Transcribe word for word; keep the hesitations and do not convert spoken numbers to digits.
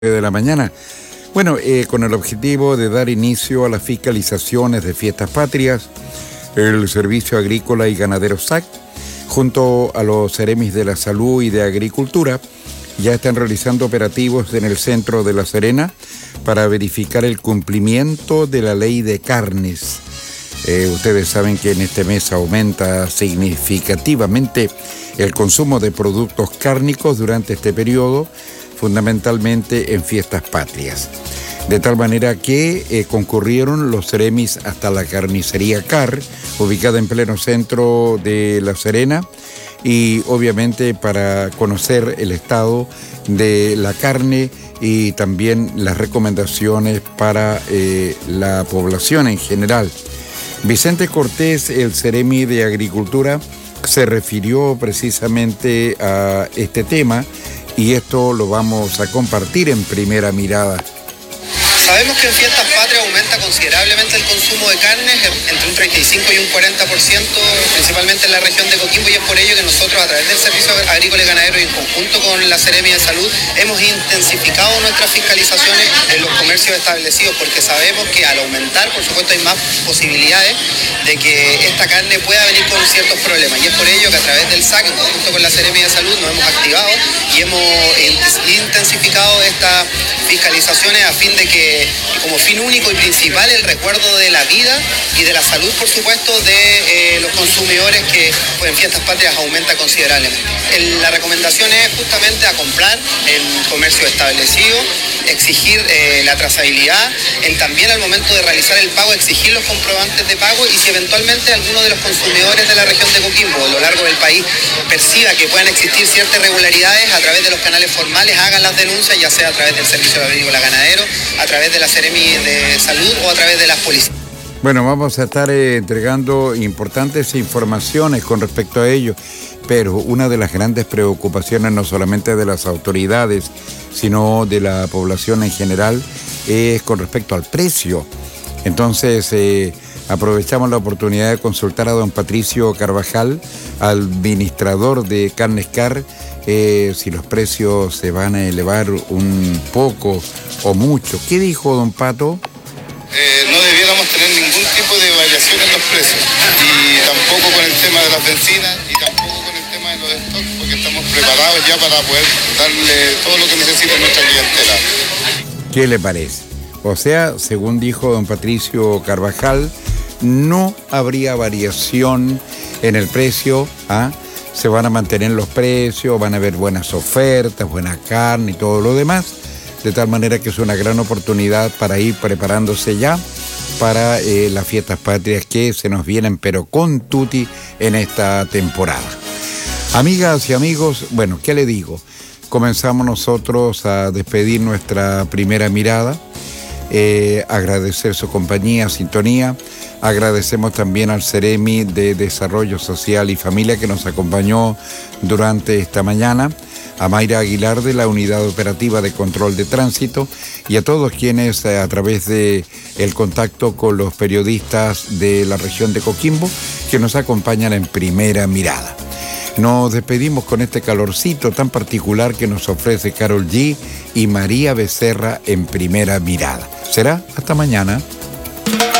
de la mañana. Bueno, eh, con el objetivo de dar inicio a las fiscalizaciones de fiestas patrias, el Servicio Agrícola y Ganadero S A C, junto a los Ceremis de la Salud y de Agricultura, ya están realizando operativos en el centro de La Serena para verificar el cumplimiento de la ley de carnes. Eh, ustedes saben que en este mes aumenta significativamente el consumo de productos cárnicos durante este periodo, fundamentalmente en fiestas patrias. De tal manera que eh, concurrieron los Ceremis hasta la carnicería Car, ubicada en pleno centro de La Serena, y obviamente para conocer el estado de la carne y también las recomendaciones para eh, la población en general. Vicente Cortés, el Ceremi de Agricultura, se refirió precisamente a este tema y esto lo vamos a compartir en Primera Mirada. Sabemos que en fiestas patrias aumenta considerablemente el consumo de carnes, entre un treinta y cinco y un cuarenta por ciento, principalmente en la región de Coquimbo, y es por ello que nosotros, a través del Servicio Agrícola y Ganadero y en conjunto con la Seremi de Salud, hemos intensificado nuestras fiscalizaciones en los comercios establecidos, porque sabemos que al aumentar, por supuesto, hay más posibilidades de que esta carne pueda venir con ciertos problemas, y es por ello que a través del S A C, en conjunto con la Seremi de Salud, nos hemos activado y hemos intensificado estas fiscalizaciones a fin de que, como fin único y principal, el recuerdo de la vida y de la salud, por supuesto, de eh, los consumidores, que pues, en fiestas patrias aumenta considerablemente. El, la recomendación es justamente a comprar en comercio establecido, exigir eh, la trazabilidad, en también al momento de realizar el pago exigir los comprobantes de pago, y si eventualmente alguno de los consumidores de la región de Coquimbo o a lo largo del país perciba que puedan existir ciertas irregularidades, a través de los canales formales hagan las denuncias, ya sea a través del Servicio Agrícola Ganadero, a través de la Seremi de Salud o a través de las policías. Bueno, vamos a estar eh, entregando importantes informaciones con respecto a ello, pero una de las grandes preocupaciones, no solamente de las autoridades, sino de la población en general, es con respecto al precio. Entonces, eh, aprovechamos la oportunidad de consultar a don Patricio Carvajal, administrador de Carnes Car, eh, si los precios se van a elevar un poco o mucho. ¿Qué dijo don Pato? Eh, no debiéramos tener ningún tipo de variación en los precios, y tampoco con el tema de las bencinas y tampoco con el tema de los stocks, porque estamos preparados ya para poder darle todo lo que necesita nuestra clientela. ¿Qué le parece? O sea, según dijo don Patricio Carvajal, no habría variación en el precio, ¿ah? Se van a mantener los precios, van a haber buenas ofertas, buena carne y todo lo demás, de tal manera que es una gran oportunidad para ir preparándose ya para eh, las fiestas patrias que se nos vienen, pero con tutti en esta temporada. Amigas y amigos, bueno, ¿qué le digo? Comenzamos nosotros a despedir nuestra primera mirada, eh, agradecer su compañía, sintonía. Agradecemos también al Ceremi de Desarrollo Social y Familia que nos acompañó durante esta mañana, a Mayra Aguilar de la Unidad Operativa de Control de Tránsito, y a todos quienes a través de el contacto con los periodistas de la región de Coquimbo que nos acompañan en Primera Mirada. Nos despedimos con este calorcito tan particular que nos ofrece Karol G y María Becerra en Primera Mirada. Será hasta mañana.